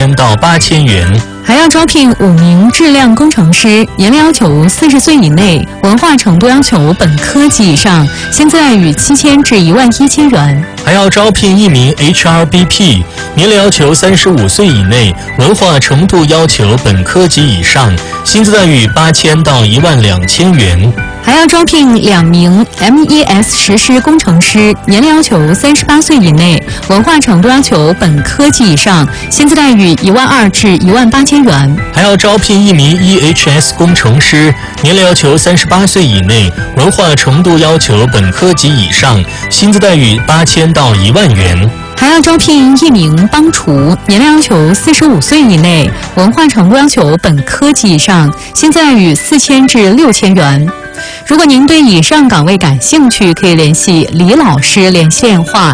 5000到8000元。 还要招聘5名质量工程师，年龄要求40岁以内，文化程度要求本科及以上，薪资待遇7000至11000元。 还要招聘1名 HRBP， 年龄要求35岁以内，文化程度要求本科及以上，薪资待遇8000到12000元。 还要招聘2名 MES 实施工程师，年龄要求38岁以内，文化程度要求本科及以上，薪资待遇12000至18000元。 还要招聘1名 EHS 工程师，年龄要求38岁以内，文化程度要求本科及以上，薪资待遇8000到10000元。 还要招聘1名帮厨，年龄要求45岁以内，文化程度要求本科及以上，薪资待遇4000至6000元。如果您对以上岗位感兴趣，可以联系李老师，联系电话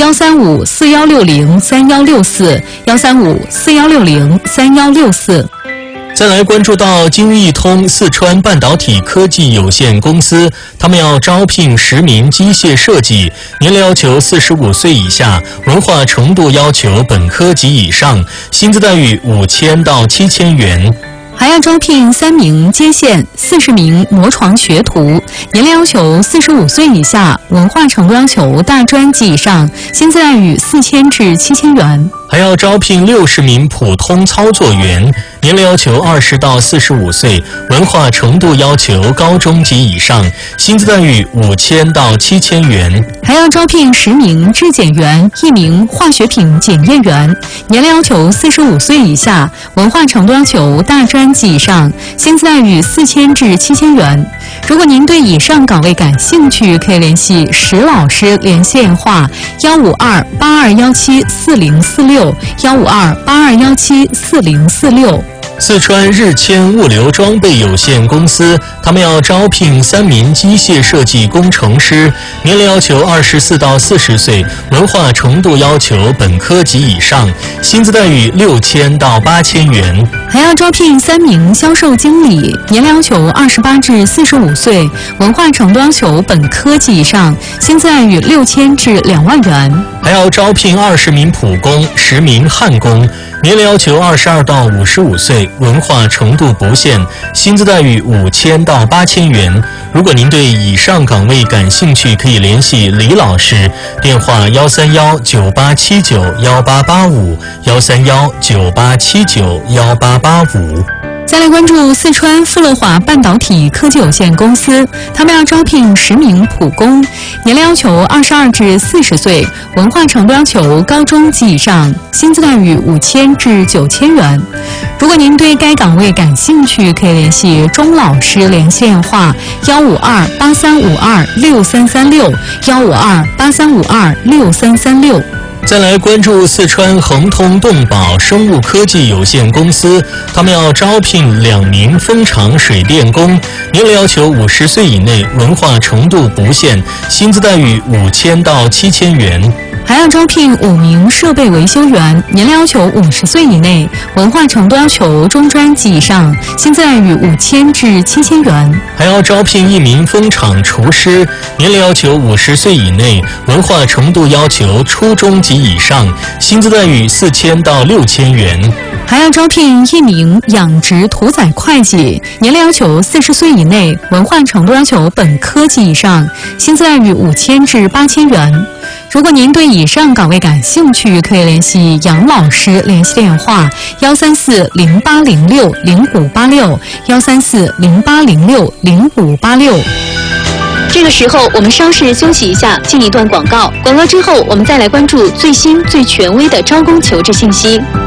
13541603164 13541603164。 再来关注到金益通四川半导体科技有限公司，他们要招聘10名机械设计，年龄要求45岁以下，文化程度要求本科及以上，薪资待遇5000到7000元。 还要招聘3名接线、40名磨床学徒，年龄要求45岁以下，文化程度要求大专及以上，薪资待遇4000至7000元。 还要招聘60名普通操作员，年龄要求20到45岁，文化程度要求高中及以上，薪资待遇5000到7000元。 还要招聘10名质检员、1名化学品检验员，年龄要求45岁以下，文化程度要求大专及以上，薪资待遇4000至7000元。如果您对以上岗位感兴趣，可以联系石老师，联系电话15282174046 15282174046。 四川日谦物流装备有限公司，他们要招聘3名机械设计工程师，年龄要求24到40岁，文化程度要求本科及以上，薪资待遇6000到8000元。 还要招聘3名销售经理，年龄要求28至45岁，文化程度要求本科及以上，薪资待遇6000至2万元。 还要招聘20名普工、10名焊工，年龄要求22到55岁，文化程度不限，薪资待遇5000到8000元。如果您对以上岗位感兴趣，可以联系李老师，电话13198791885 13198791885。 再来关注四川富乐华半导体科技有限公司，他们要招聘10名普工，年龄要求22至40岁，文化程度要求高中及以上，薪资待遇5000至9000元。如果您对该岗位感兴趣，可以联系钟老师，联系电话15283526336 15283526336。 再来关注四川恒通动宝生物科技有限公司，他们要招聘2名蜂场水电工，年龄要求50岁以内，文化程度不限，薪资待遇5000到7000元。 还要招聘5名设备维修员，年龄要求50岁以内，文化程度要求中专及以上，薪资待遇5000至7000元。 还要招聘1名蜂场厨师，年龄要求50岁以内，文化程度要求初中及以上，薪资待遇4000到6000元。 还要招聘1名养殖屠宰会计，年龄要求40岁以内，文化程度要求本科及以上，薪资待遇5000至8000元。如果您对以上岗位感兴趣，可以联系杨老师，联系电话13408060586 13408060586。这个时候我们稍事休息一下，进一段广告。广告之后，我们再来关注最新最权威的招工求职信息。